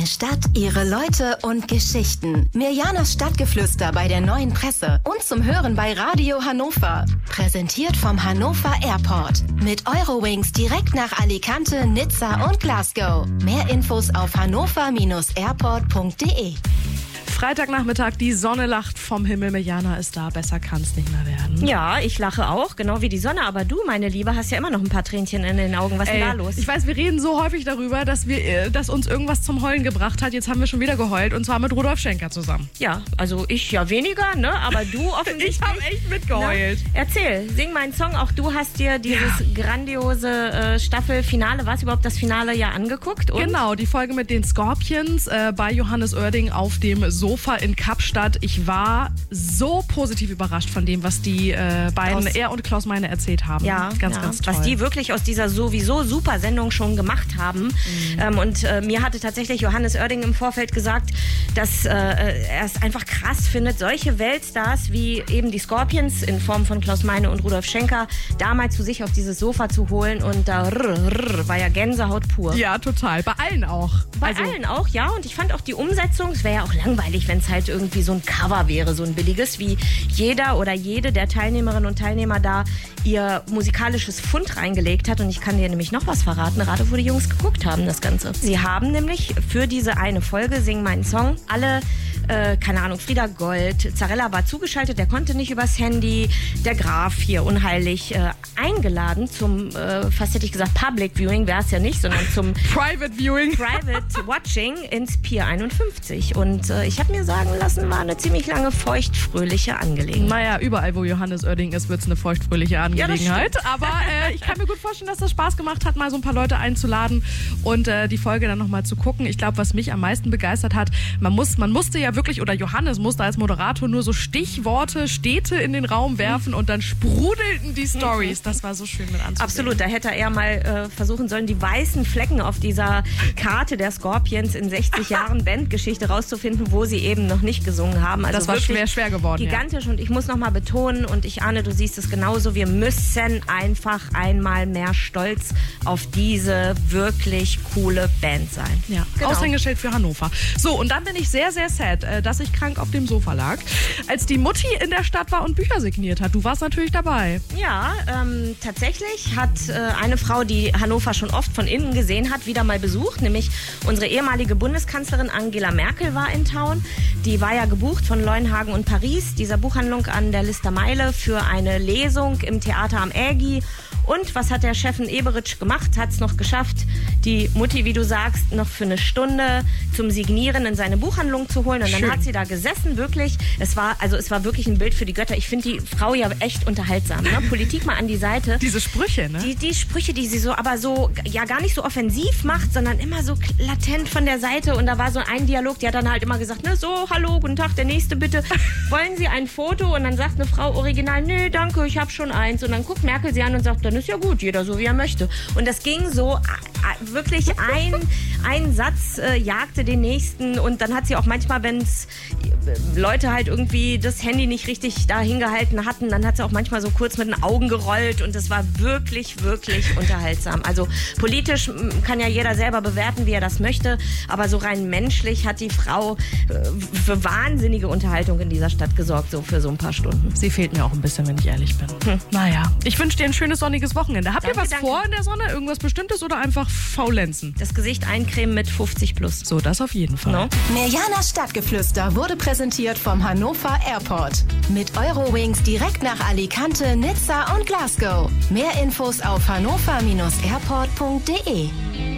Eine Stadt, ihre Leute und Geschichten. Mirjanas Stadtgeflüster bei der Neuen Presse und zum Hören bei Radio Hannover. Präsentiert vom Hannover Airport. Mit Eurowings direkt nach Alicante, Nizza und Glasgow. Mehr Infos auf hannover-airport.de. Freitagnachmittag, die Sonne lacht vom Himmel. Mirjana ist da, besser kann es nicht mehr werden. Ja, ich lache auch, genau wie die Sonne. Aber du, meine Liebe, hast ja immer noch ein paar Tränchen in den Augen. Was ist denn da los? Ich weiß, wir reden so häufig darüber, dass uns irgendwas zum Heulen gebracht hat. Jetzt haben wir schon wieder geheult und zwar mit Rudolf Schenker zusammen. Ja, also ich ja weniger, ne? Aber du offensichtlich. Ich habe echt mitgeheult. Na, erzähl, sing meinen Song. Auch du hast dir dieses grandiose Staffelfinale, was überhaupt das Finale ja angeguckt. Und genau, die Folge mit den Scorpions bei Johannes Oerding auf dem Sofa in Kapstadt. Ich war so positiv überrascht von dem, was die beiden, er und Klaus Meine, erzählt haben. Ja, ganz toll. Was die wirklich aus dieser sowieso super Sendung schon gemacht haben. Und mir hatte tatsächlich Johannes Oerding im Vorfeld gesagt, dass er es einfach krass findet, solche Weltstars wie eben die Scorpions in Form von Klaus Meine und Rudolf Schenker damals zu sich auf dieses Sofa zu holen und da war ja Gänsehaut pur. Ja, total. Bei allen auch. Bei allen auch, ja. Und ich fand auch die Umsetzung, es wäre ja auch langweilig, wenn es halt irgendwie so ein Cover wäre, so ein billiges, wie jeder oder jede der Teilnehmerinnen und Teilnehmer da ihr musikalisches Pfund reingelegt hat. Und ich kann dir nämlich noch was verraten, gerade wo die Jungs geguckt haben, das Ganze. Sie haben nämlich für diese eine Folge, Sing meinen Song, alle, keine Ahnung, Frieda Gold, Zarella war zugeschaltet, der konnte nicht übers Handy, der Graf hier unheilig, eingeladen zum, fast hätte ich gesagt Public Viewing, wäre es ja nicht, sondern zum Private Viewing. Private Watching ins Pier 51. Und ich habe mir sagen lassen, war eine ziemlich lange feuchtfröhliche Angelegenheit. Naja, überall, wo Johannes Oerding ist, wird es eine feuchtfröhliche Angelegenheit. Ja, aber ich kann mir gut vorstellen, dass das Spaß gemacht hat, mal so ein paar Leute einzuladen und die Folge dann nochmal zu gucken. Ich glaube, was mich am meisten begeistert hat, man musste ja wirklich, oder Johannes musste als Moderator nur so Stichworte, Städte in den Raum werfen und dann sprudelten die Stories. Das war so schön mit anzusehen. Absolut, da hätte er mal versuchen sollen, die weißen Flecken auf dieser Karte der Scorpions in 60 Jahren Bandgeschichte rauszufinden, wo sie eben noch nicht gesungen haben. Also das war schwer geworden. Gigantisch, ja. Und ich muss noch mal betonen, und ich ahne, du siehst es genauso, wir müssen einfach einmal mehr stolz auf diese wirklich coole Band sein. Ja, genau. Aushängeschild für Hannover. So, und dann bin ich sehr, sehr sad, dass ich krank auf dem Sofa lag, als die Mutti in der Stadt war und Bücher signiert hat. Du warst natürlich dabei. Ja, tatsächlich hat eine Frau, die Hannover schon oft von innen gesehen hat, wieder mal besucht, nämlich unsere ehemalige Bundeskanzlerin Angela Merkel war in Town. Die war ja gebucht von Leuenhagen und Paris, dieser Buchhandlung an der Listermeile, für eine Lesung im Theater am Ägi. Und was hat der Steffen Eberitsch gemacht? Hat es noch geschafft, die Mutti, wie du sagst, noch für eine Stunde zum Signieren in seine Buchhandlung zu holen. Und dann hat sie da gesessen, wirklich. Es war wirklich ein Bild für die Götter. Ich finde die Frau ja echt unterhaltsam. Ne? Politik mal an die Seite. Diese Sprüche, ne? Die Sprüche, die sie aber ja gar nicht so offensiv macht, sondern immer so latent von der Seite. Und da war so ein Dialog, die hat dann halt immer gesagt, ne, so, hallo, guten Tag, der Nächste bitte. Wollen Sie ein Foto? Und dann sagt eine Frau original, nee, danke, ich habe schon eins. Und dann guckt Merkel sie an und sagt, dann ist ja gut, jeder so wie er möchte. Und das ging so, wirklich ein Satz jagte den nächsten. Und dann hat sie auch manchmal, wenn es Leute halt irgendwie das Handy nicht richtig da hingehalten hatten, dann hat sie auch manchmal so kurz mit den Augen gerollt. Und das war wirklich, wirklich unterhaltsam. Also politisch kann ja jeder selber bewerten, wie er das möchte. Aber so rein menschlich hat die Frau für wahnsinnige Unterhaltung in dieser Stadt gesorgt, so für so ein paar Stunden. Sie fehlt mir auch ein bisschen, wenn ich ehrlich bin. Naja, ich wünsche dir ein schönes sonniges Wochenende. Habt ihr was vor in der Sonne? Irgendwas Bestimmtes oder einfach faulenzen? Das Gesicht eincremen mit 50 plus. So, das auf jeden Fall. No? Mirjanas Stadtgeflüster wurde präsentiert vom Hannover Airport. Mit Eurowings direkt nach Alicante, Nizza und Glasgow. Mehr Infos auf hannover-airport.de.